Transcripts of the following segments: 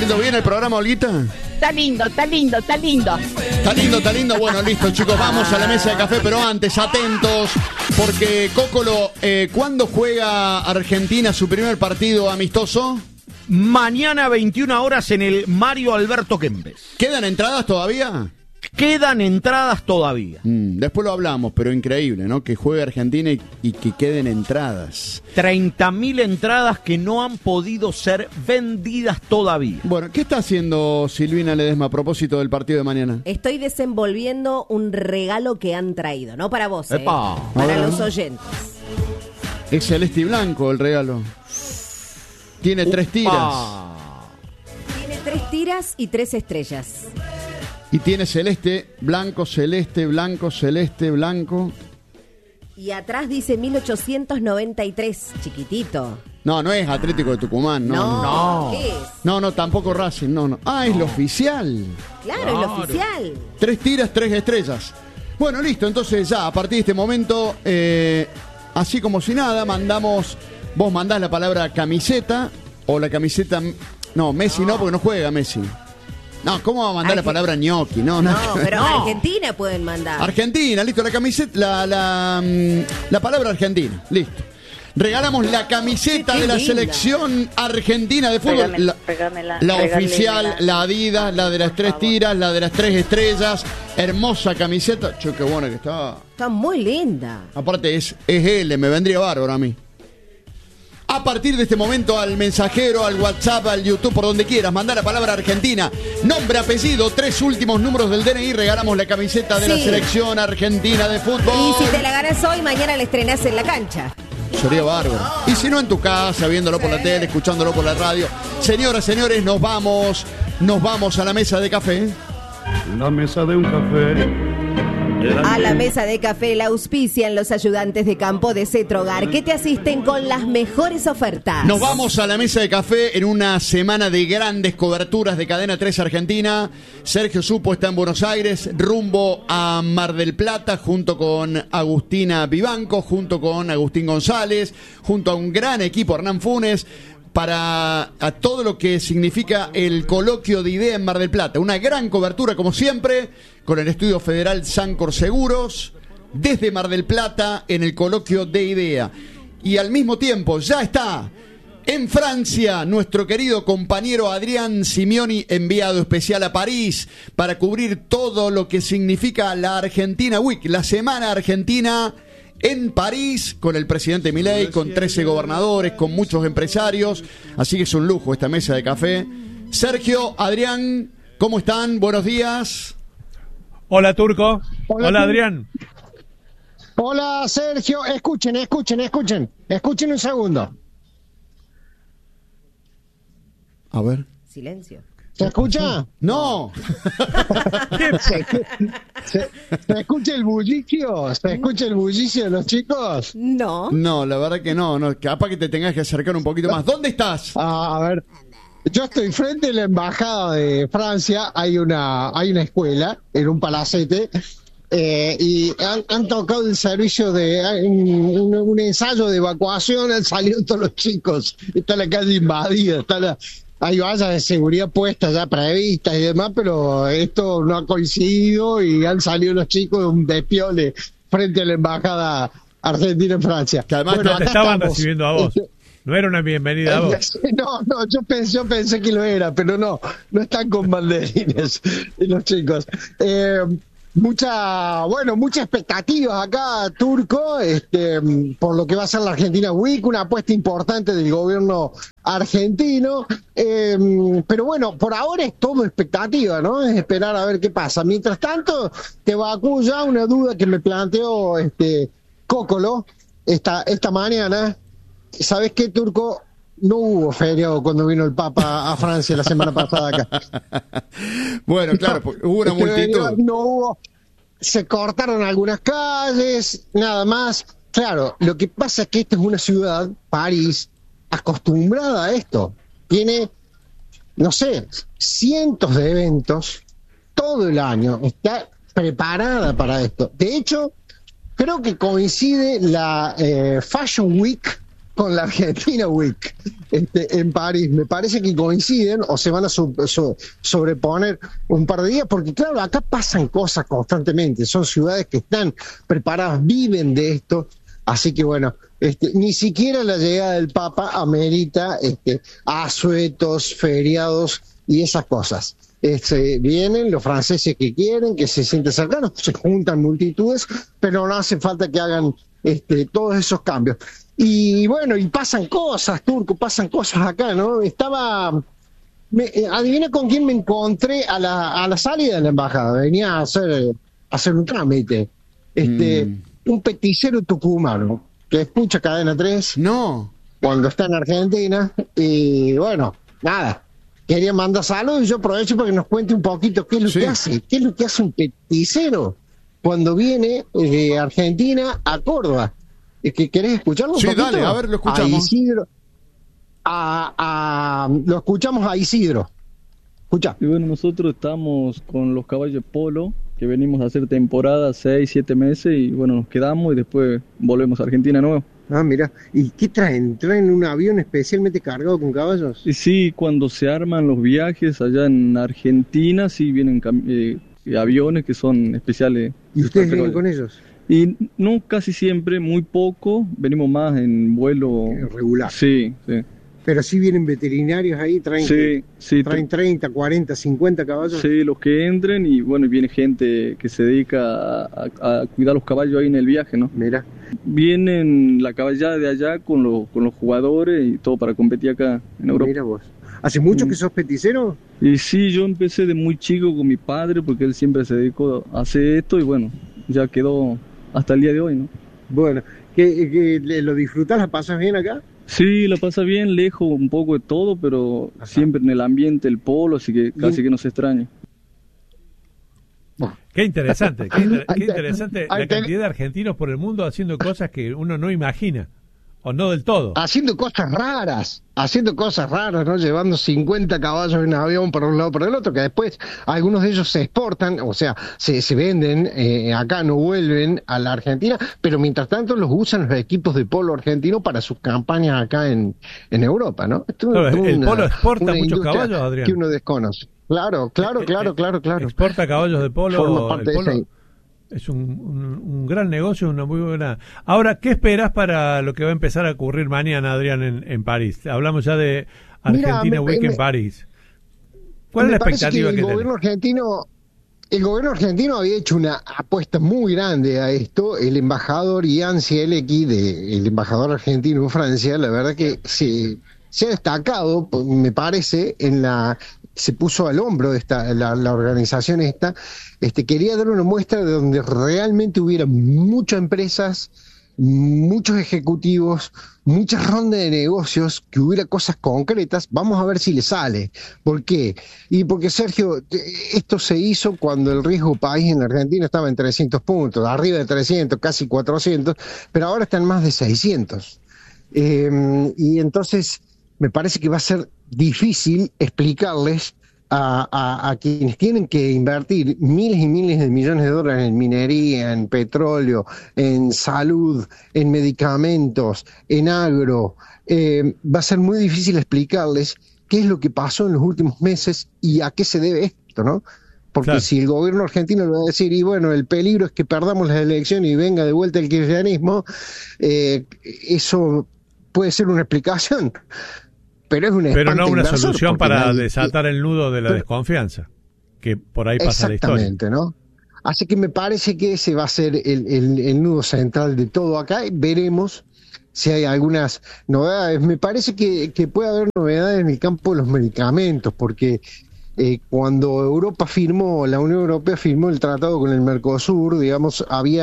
yendo bien el programa, Olguita? Está lindo, está lindo, está lindo. Está lindo, está lindo. Bueno, listo, chicos, vamos a la mesa de café, pero antes, atentos, porque Cócolo, ¿cuándo juega Argentina su primer partido amistoso? Mañana 21 horas en el Mario Alberto Kempes. ¿Quedan entradas todavía? Quedan entradas todavía. Después lo hablamos, pero increíble, ¿no? Que juegue Argentina y que queden entradas. 30.000 entradas que no han podido ser vendidas todavía. Bueno, ¿qué está haciendo Silvina Ledesma a propósito del partido de mañana? Estoy desenvolviendo un regalo que han traído, no para vos, ¡Epa! Para los oyentes. Es celeste y blanco el regalo. Tiene 3 tiras. Tiene 3 tiras y 3 estrellas. Y tiene celeste, blanco, celeste, blanco, celeste, blanco. Y atrás dice 1893, chiquitito. No, no es Atlético de Tucumán, no. ¿Qué es? No, tampoco Racing, no. Ah, es lo oficial. Claro, es lo oficial. 3 tiras, 3 estrellas. Bueno, listo, entonces ya, a partir de este momento, así como si nada, vos mandás la palabra camiseta, o la camiseta, no, Messi no, porque no juega Messi. No, ¿cómo va a mandar la palabra gnocchi? No, pero Argentina pueden mandar. Argentina, listo, la camiseta, la palabra Argentina, listo. Regalamos la camiseta de la selección argentina de fútbol. La oficial, la Adidas, la de las 3 tiras, la de las 3 estrellas. Hermosa camiseta. Che, qué buena que está. Está muy linda. Aparte es L, me vendría bárbaro a mí. A partir de este momento, al mensajero, al WhatsApp, al YouTube, por donde quieras, mandar la palabra Argentina, nombre, apellido, 3 últimos números del DNI, regalamos la camiseta de la selección argentina de fútbol. Y si te la ganas hoy, mañana la estrenás en la cancha. Sería bárbaro. Y si no, en tu casa, viéndolo por la tele, escuchándolo por la radio. Señoras, señores, nos vamos a la mesa de café. La mesa de un café. A la mesa de café la auspician los ayudantes de campo de Cetrogar, que te asisten con las mejores ofertas. Nos vamos a la mesa de café en una semana de grandes coberturas de Cadena 3 Argentina. Sergio Supo está en Buenos Aires, rumbo a Mar del Plata, junto con Agustina Vivanco, junto con Agustín González, junto a un gran equipo, Hernán Funes, para todo lo que significa el coloquio de IDEA en Mar del Plata. Una gran cobertura, como siempre, con el Estudio Federal Sancor Seguros, desde Mar del Plata, en el coloquio de IDEA. Y al mismo tiempo, ya está en Francia nuestro querido compañero Adrián Simioni, enviado especial a París, para cubrir todo lo que significa la Argentina Week, la Semana Argentina en París, con el presidente Milei, con 13 gobernadores, con muchos empresarios. Así que es un lujo esta mesa de café. Sergio, Adrián, ¿cómo están? Buenos días. Hola, Turco. Hola, Adrián. Hola, Sergio. Escuchen un segundo. A ver. Silencio. ¿Se escucha? ¡No! ¿Se escucha el bullicio? ¿Se escucha el bullicio de los chicos? No. No, la verdad que no. Capaz que te tengas que acercar un poquito más. ¿Dónde estás? A ver. Yo estoy frente a la embajada de Francia. Hay una escuela en un palacete. Y han tocado el servicio de un ensayo de evacuación. Han salido todos los chicos. Está la calle invadida. Hay vallas de seguridad puestas ya previstas y demás, pero esto no ha coincidido y han salido los chicos de un despiole frente a la embajada argentina en Francia. Que además te estaban recibiendo a vos. No era una bienvenida a vos. No, yo pensé que lo era, pero no están con banderines los chicos. Mucha expectativa acá, Turco, por lo que va a ser la Argentina Week, una apuesta importante del gobierno argentino, pero bueno, por ahora es todo expectativa, ¿no? Es esperar a ver qué pasa. Mientras tanto, te evacúo ya una duda que me planteó Cócolo esta mañana. ¿Sabes qué, Turco? No hubo feriado cuando vino el Papa a Francia la semana pasada acá. Bueno, claro, hubo una multitud. No hubo, se cortaron algunas calles, nada más. Claro, lo que pasa es que esta es una ciudad, París, acostumbrada a esto. Tiene, no sé, cientos de eventos todo el año. Está preparada para esto. De hecho, creo que coincide la Fashion Week con la Argentina Week en París. Me parece que coinciden o se van a sobreponer un par de días, porque claro, acá pasan cosas constantemente, son ciudades que están preparadas, viven de esto, así que bueno, ni siquiera la llegada del Papa amerita asuetos, feriados y esas cosas. Vienen los franceses que quieren, que se sienten cercanos, se juntan multitudes, pero no hace falta que hagan todos esos cambios. Y bueno, y pasan cosas, Turco, pasan cosas acá, ¿no? Adivina con quién me encontré a la salida de la embajada. Venía a hacer un trámite. Un peticero tucumano que escucha Cadena 3. No. Cuando está en Argentina. Y bueno, nada. Quería mandar saludos y yo aprovecho para que nos cuente un poquito qué es lo que hace. ¿Qué es lo que hace un peticero cuando viene de Argentina a Córdoba? ¿Querés escucharlo un poquito? Dale, a ver, lo escuchamos. A Isidro. Lo escuchamos a Isidro. Escucha. Y bueno, nosotros estamos con los caballos de polo, que venimos a hacer temporada 6, 7 meses y bueno, nos quedamos y después volvemos a Argentina nuevo. Ah, mira. ¿Y qué traen? ¿Traen un avión especialmente cargado con caballos? Y sí, cuando se arman los viajes allá en Argentina, sí vienen aviones que son especiales. ¿Y ustedes vienen con ellos? Y no casi siempre, muy poco, venimos más en vuelo regular. Sí, sí. Pero sí vienen veterinarios ahí, traen 30, 40, 50 caballos. Sí, los que entren y bueno, viene gente que se dedica a cuidar los caballos ahí en el viaje, ¿no? Mira. Vienen la caballada de allá con los jugadores y todo para competir acá en Europa. Mira vos. ¿Hace mucho que sos peticero? Y sí, yo empecé de muy chico con mi padre porque él siempre se dedicó a hacer esto y bueno, ya quedó hasta el día de hoy, ¿no? Bueno, ¿que lo disfrutás, la pasas bien acá? Sí, la pasa bien, lejos un poco de todo, pero siempre en el ambiente, el polo, así que casi que no se extraña. Qué interesante, qué interesante la cantidad de argentinos por el mundo haciendo cosas que uno no imagina, o no del todo. Haciendo cosas raras, ¿no? Llevando 50 caballos en avión por un lado por el otro, que después algunos de ellos se exportan, o sea, se venden, acá no vuelven a la Argentina, pero mientras tanto los usan los equipos de polo argentino para sus campañas acá en Europa, ¿no? El polo exporta muchos caballos, Adrián. Que uno desconoce. Claro. Exporta caballos de polo. Forma parte de ese. Es un gran negocio, una muy buena. Ahora, ¿qué esperas para lo que va a empezar a ocurrir mañana, Adrián, en París? Hablamos ya de Argentina Week en París. ¿Cuál es la expectativa que tenés? El gobierno argentino había hecho una apuesta muy grande a esto. El embajador Ian Cielecki, el embajador argentino en Francia, la verdad que se ha destacado, me parece, se puso al hombro de la organización esta, quería dar una muestra de donde realmente hubiera muchas empresas, muchos ejecutivos, muchas rondas de negocios, que hubiera cosas concretas. Vamos a ver si le sale. ¿Por qué? Y porque, Sergio, esto se hizo cuando el riesgo país en la Argentina estaba en 300 puntos, arriba de 300, casi 400, pero ahora están más de 600. Y entonces me parece que va a ser difícil explicarles a quienes tienen que invertir miles y miles de millones de dólares en minería, en petróleo, en salud, en medicamentos, en agro, va a ser muy difícil explicarles qué es lo que pasó en los últimos meses y a qué se debe esto, ¿no? Porque claro, si el gobierno argentino le va a decir, y bueno, el peligro es que perdamos las elecciones y venga de vuelta el kirchnerismo, eso puede ser una explicación. Pero no una solución para desatar el nudo de la desconfianza, que por ahí pasa la historia. Exactamente, ¿no? Así que me parece que ese va a ser el nudo central de todo acá. Veremos si hay algunas novedades. Me parece que puede haber novedades en el campo de los medicamentos, porque cuando la Unión Europea firmó el tratado con el Mercosur, digamos,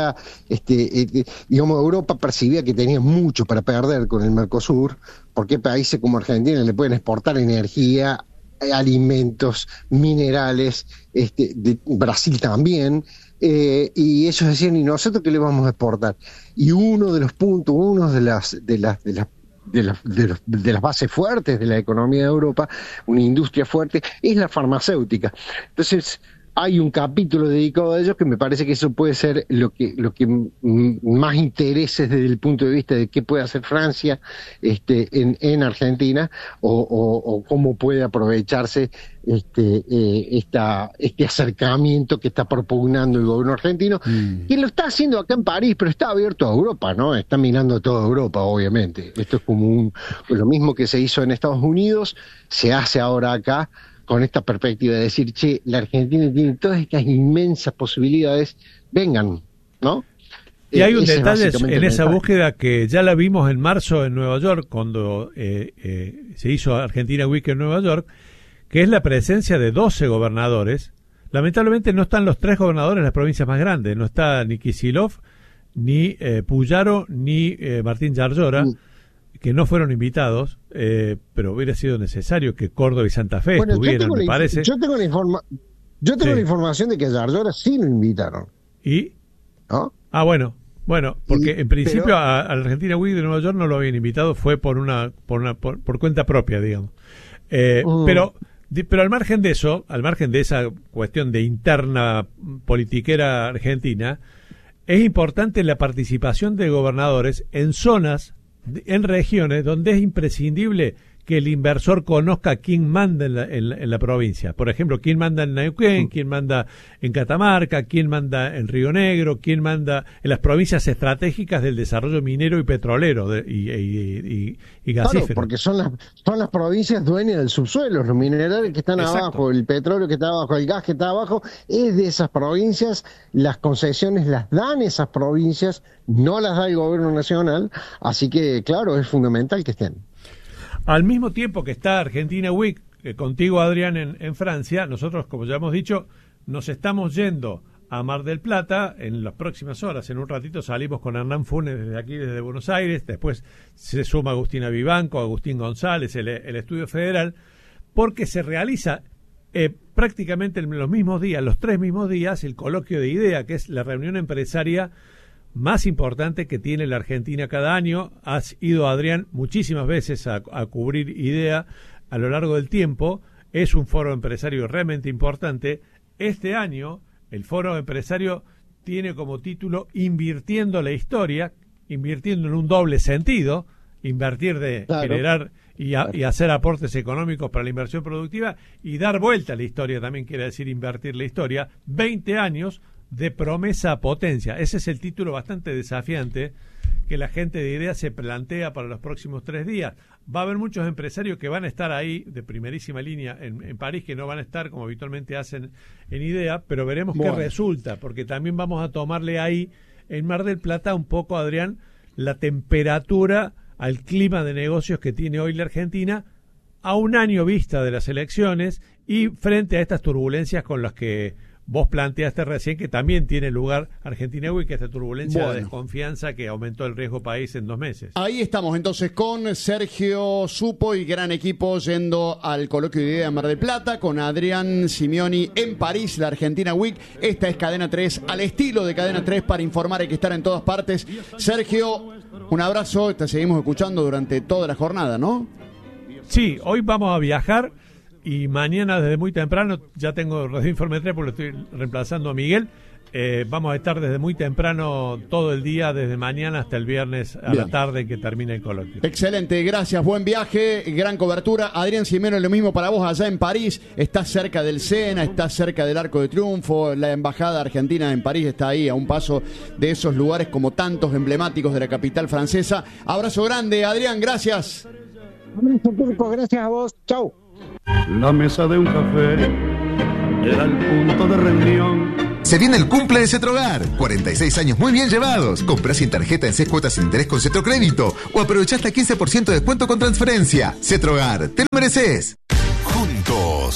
Europa percibía que tenía mucho para perder con el Mercosur, porque países como Argentina le pueden exportar energía, alimentos, minerales, Brasil también, y ellos decían, ¿y nosotros qué le vamos a exportar? Y uno de los puntos, de las bases fuertes de la economía de Europa, una industria fuerte, es la farmacéutica. Entonces, hay un capítulo dedicado a ellos, que me parece que eso puede ser lo que más intereses desde el punto de vista de qué puede hacer Francia en Argentina, o cómo puede aprovecharse este acercamiento que está propugnando el gobierno argentino, que lo está haciendo acá en París, pero está abierto a Europa, ¿no? Está mirando a toda Europa, obviamente. Esto es como lo mismo que se hizo en Estados Unidos, se hace ahora acá, con esta perspectiva de decir, che, la Argentina tiene todas estas inmensas posibilidades, vengan, ¿no? Y hay un detalle en esa búsqueda que ya la vimos en marzo en Nueva York, cuando se hizo Argentina Week en Nueva York, que es la presencia de 12 gobernadores. Lamentablemente no están los 3 gobernadores en las provincias más grandes, no está ni Kicillof, ni Puyaro, ni Martín Yarlora, que no fueron invitados, pero hubiera sido necesario que Córdoba y Santa Fe estuvieran, me parece. Yo tengo la información de que a Yarlora sí lo invitaron. ¿Y? ¿No? Ah, bueno, porque en principio a la Argentina Week de Nueva York no lo habían invitado, fue por cuenta propia, digamos. Pero al margen de eso, al margen de esa cuestión de interna politiquera argentina, es importante la participación de gobernadores en zonas, en regiones donde es imprescindible que el inversor conozca quién manda en la provincia. Por ejemplo, quién manda en Neuquén, quién manda en Catamarca, quién manda en Río Negro, quién manda en las provincias estratégicas del desarrollo minero y petrolero y gasífero. Claro, porque son las provincias dueñas del subsuelo, los minerales que están abajo, el petróleo que está abajo, el gas que está abajo, es de esas provincias, las concesiones las dan esas provincias, no las da el gobierno nacional, así que, claro, es fundamental que estén. Al mismo tiempo que está Argentina Week, contigo, Adrián, en Francia, nosotros, como ya hemos dicho, nos estamos yendo a Mar del Plata en las próximas horas. En un ratito salimos con Hernán Funes desde aquí, desde Buenos Aires. Después se suma Agustina Vivanco, Agustín González, el Estudio Federal, porque se realiza prácticamente en los mismos días, los 3 mismos días, el coloquio de IDEA, que es la reunión empresaria más importante que tiene la Argentina cada año. Has ido, Adrián, muchísimas veces a cubrir IDEA a lo largo del tiempo. Es un foro empresario realmente importante. Este año el foro empresario tiene como título Invirtiendo la Historia, invirtiendo en un doble sentido, invertir de generar y hacer aportes económicos para la inversión productiva, y dar vuelta a la historia también quiere decir invertir la historia. 20 años de promesa a potencia. Ese es el título bastante desafiante que la gente de IDEA se plantea para los próximos 3 días. Va a haber muchos empresarios que van a estar ahí de primerísima línea en París, que no van a estar como habitualmente hacen en IDEA, pero veremos qué resulta, porque también vamos a tomarle ahí en Mar del Plata un poco, Adrián, la temperatura al clima de negocios que tiene hoy la Argentina a un año vista de las elecciones y frente a estas turbulencias con las que vos planteaste recién, que también tiene lugar Argentina Week, que esta turbulencia de desconfianza que aumentó el riesgo país en 2 meses. Ahí estamos entonces con Sergio Supo y gran equipo yendo al coloquio de IDEA en Mar del Plata, con Adrián Simioni en París, la Argentina Week. Esta es Cadena 3, al estilo de Cadena 3, para informar hay que estar en todas partes. Sergio, un abrazo, te seguimos escuchando durante toda la jornada, ¿no? Sí, hoy vamos a viajar. Y mañana desde muy temprano, ya tengo Radio Informe 3 porque lo estoy reemplazando a Miguel, vamos a estar desde muy temprano todo el día, desde mañana hasta el viernes a la tarde que termine el coloquio. Excelente, gracias, buen viaje, gran cobertura. Adrián Simioni, lo mismo para vos allá en París, estás cerca del Sena, estás cerca del Arco de Triunfo, la Embajada Argentina en París está ahí a un paso de esos lugares como tantos emblemáticos de la capital francesa. Abrazo grande, Adrián, gracias. Gracias a vos, chau. La mesa de un café era el punto de reunión. Se viene el cumple de Cetrogar. 46 años muy bien llevados. Comprá sin tarjeta en 6 cuotas sin interés con Cetrocrédito o aprovechá hasta 15% de descuento con transferencia. Cetrogar, te lo mereces. Juntos.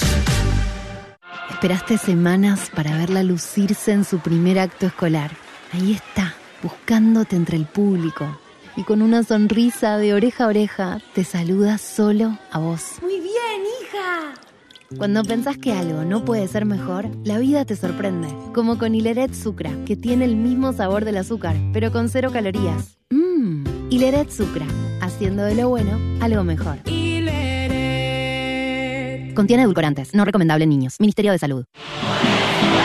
Esperaste semanas para verla lucirse en su primer acto escolar. Ahí está, buscándote entre el público. Y con una sonrisa de oreja a oreja, te saluda solo a vos. ¡Muy bien, hija! Cuando pensás que algo no puede ser mejor, la vida te sorprende. Como con Hileret Sucra, que tiene el mismo sabor del azúcar, pero con 0 calorías. Hileret Sucra, haciendo de lo bueno algo mejor. Hileret. Contiene edulcorantes, no recomendable en niños. Ministerio de Salud.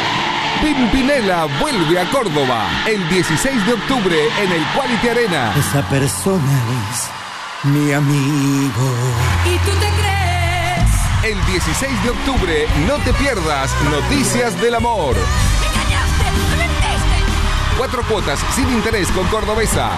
Pimpinela vuelve a Córdoba el 16 de octubre en el Quality Arena. Esa persona es mi amigo. ¿Y tú te crees? El 16 de octubre no te pierdas Noticias del Amor. ¡Me engañaste! ¡Me mentiste! 4 cuotas sin interés con Cordobesa.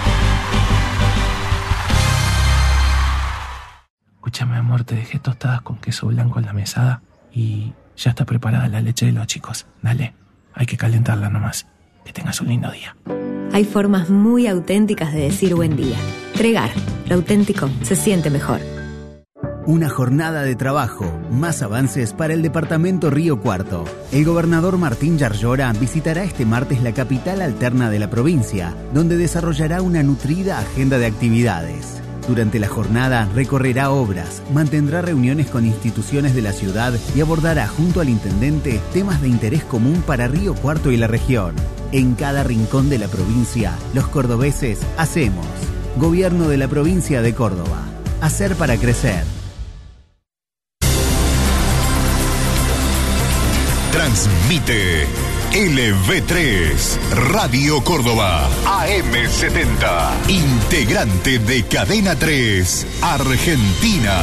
Escúchame, amor, te dejé tostadas con queso blanco en la mesada y ya está preparada la leche de los chicos. Dale, hay que calentarla nomás. Que tengas un lindo día. Hay formas muy auténticas de decir buen día. Tregar, lo auténtico se siente mejor. Una jornada de trabajo, más avances para el departamento Río Cuarto. El gobernador Martín Yarlora visitará este martes la capital alterna de la provincia, donde desarrollará una nutrida agenda de actividades. Durante la jornada recorrerá obras, mantendrá reuniones con instituciones de la ciudad y abordará junto al intendente temas de interés común para Río Cuarto y la región. En cada rincón de la provincia, los cordobeses hacemos. Gobierno de la provincia de Córdoba. Hacer para crecer. Transmite LV3 Radio Córdoba AM70, integrante de Cadena 3 Argentina.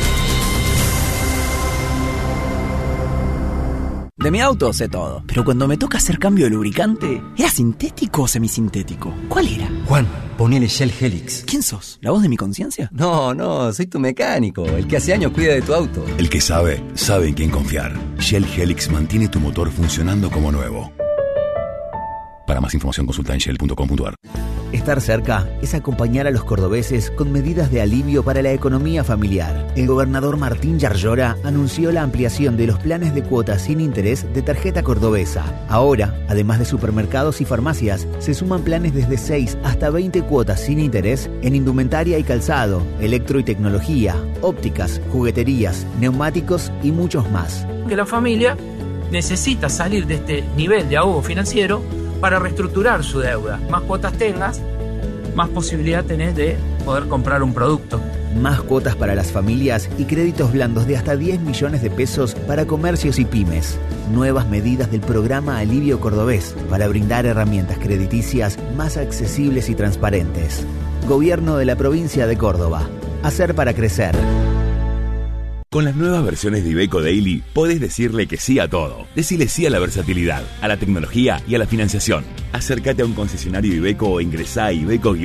De mi auto sé todo, pero cuando me toca hacer cambio de lubricante, ¿era sintético o semisintético? ¿Cuál era? Juan, ponele Shell Helix. ¿Quién sos? ¿La voz de mi conciencia? No, soy tu mecánico, el que hace años cuida de tu auto. El que sabe en quién confiar. Shell Helix mantiene tu motor funcionando como nuevo. Para más información consulta en shell.com.ar. Estar cerca es acompañar a los cordobeses con medidas de alivio para la economía familiar. El gobernador Martín Yarlora anunció la ampliación de los planes de cuotas sin interés de tarjeta cordobesa. Ahora, además de supermercados y farmacias, se suman planes desde 6 hasta 20 cuotas sin interés en indumentaria y calzado, electro y tecnología, ópticas, jugueterías, neumáticos y muchos más. Que la familia necesita salir de este nivel de ahogo financiero para reestructurar su deuda. Más cuotas tengas, más posibilidad tenés de poder comprar un producto. Más cuotas para las familias y créditos blandos de hasta 10 millones de pesos para comercios y pymes. Nuevas medidas del programa Alivio Cordobés para brindar herramientas crediticias más accesibles y transparentes. Gobierno de la provincia de Córdoba. Hacer para crecer. Con las nuevas versiones de Iveco Daily, podés decirle que sí a todo. Decile sí a la versatilidad, a la tecnología y a la financiación. Acércate a un concesionario Iveco o ingresá a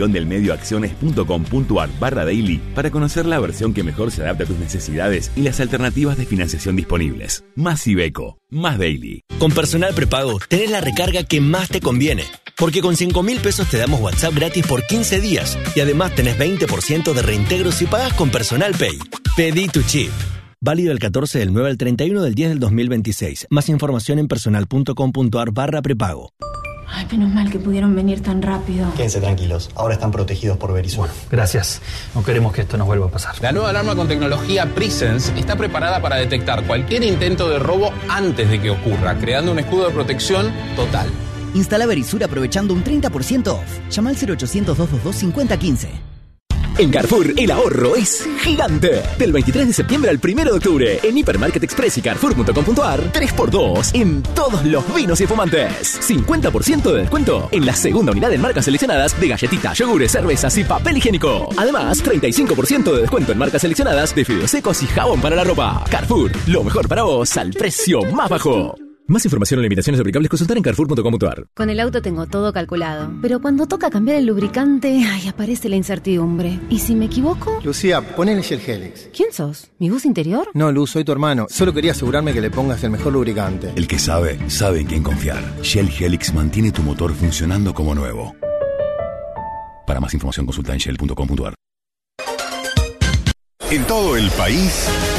iveco-delmedioacciones.com.ar/daily para conocer la versión que mejor se adapta a tus necesidades y las alternativas de financiación disponibles. Más Iveco, más Daily. Con Personal Prepago, tenés la recarga que más te conviene. Porque con 5.000 pesos te damos WhatsApp gratis por 15 días. Y además tenés 20% de reintegro si pagás con Personal Pay. Pedí tu chip. Válido el 14 del 9 al 31 del 10 del 2026. Más información en personal.com.ar/prepago. Ay, menos mal que pudieron venir tan rápido. Quédense tranquilos, ahora están protegidos por Verisur. Gracias, no queremos que esto nos vuelva a pasar. La nueva alarma con tecnología Presence está preparada para detectar cualquier intento de robo antes de que ocurra, creando un escudo de protección total. Instala Verisur aprovechando un 30% off. Llama al 0800-222-5015. En Carrefour, el ahorro es gigante. Del 23 de septiembre al 1 de octubre, en Hipermarket Express y Carrefour.com.ar, 3x2 en todos los vinos y espumantes. 50% de descuento en la segunda unidad en marcas seleccionadas de galletitas, yogures, cervezas y papel higiénico. Además, 35% de descuento en marcas seleccionadas de fideos secos y jabón para la ropa. Carrefour, lo mejor para vos al precio más bajo. Más información o limitaciones aplicables, consultar en Carrefour.com.ar. Con el auto tengo todo calculado, pero cuando toca cambiar el lubricante, aparece la incertidumbre. ¿Y si me equivoco? Lucía, ponele Shell Helix. ¿Quién sos? ¿Mi voz interior? No, Luz, soy tu hermano. Solo quería asegurarme que le pongas el mejor lubricante. El que sabe en quién confiar. Shell Helix mantiene tu motor funcionando como nuevo. Para más información consulta en shell.com.ar. En todo el país